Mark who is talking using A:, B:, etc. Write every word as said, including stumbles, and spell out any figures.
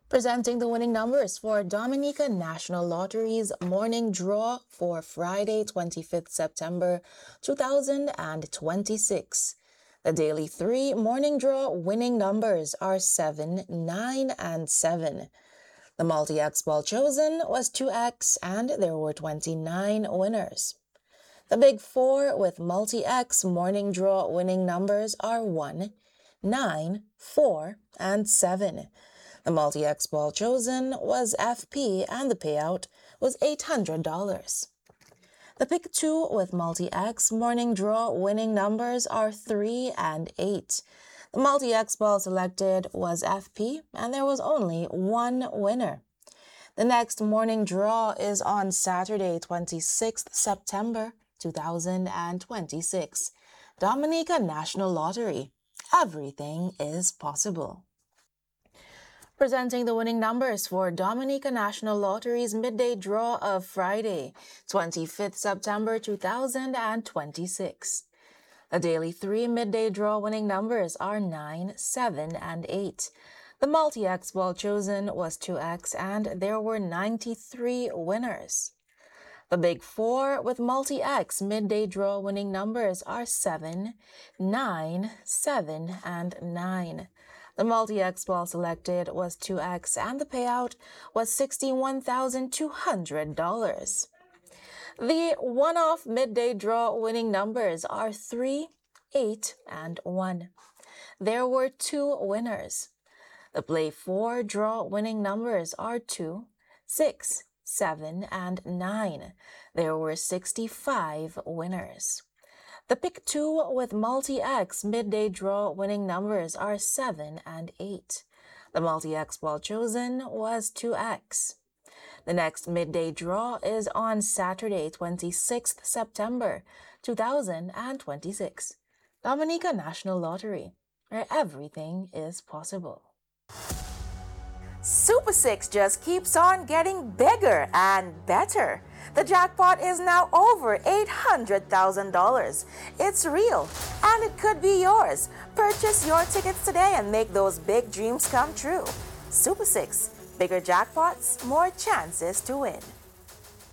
A: Presenting the winning numbers for Dominica National Lottery's morning draw for Friday, twenty-fifth September two thousand twenty-six. The daily three morning draw winning numbers are seven, nine, and seven. The multi-X ball chosen was two X, and there were twenty-nine winners. The big four with multi-X morning draw winning numbers are one, nine, four, and seven. The multi-X ball chosen was F P, and the payout was eight hundred dollars. The pick two with multi-X morning draw winning numbers are three and eight. The multi-X ball selected was F P, and there was only one winner. The next morning draw is on Saturday, twenty-sixth September two thousand twenty-six. Dominica National Lottery. Everything is possible. Presenting the winning numbers for Dominica National Lottery's midday draw of Friday, twenty-fifth September two thousand twenty-six. The daily three midday draw winning numbers are nine, seven, and eight. The multi-X ball chosen was two X, and there were ninety-three winners. The big four with multi-X midday draw winning numbers are seven, nine, seven, and nine. The multi-X ball selected was two X, and the payout was sixty-one thousand two hundred dollars. The one-off midday draw winning numbers are three, eight, and one. There were two winners. The play four draw winning numbers are two, six, seven, and nine. There were sixty-five winners. The pick two with multi-X midday draw winning numbers are seven and eight. The multi-X ball chosen was two X. The next midday draw is on Saturday, twenty-sixth September two thousand twenty-six. Dominica National Lottery, where everything is possible.
B: Super six just keeps on getting bigger and better. The jackpot is now over eight hundred thousand dollars. It's real, and it could be yours. Purchase your tickets today and make those big dreams come true. Super six, bigger jackpots, more chances to win.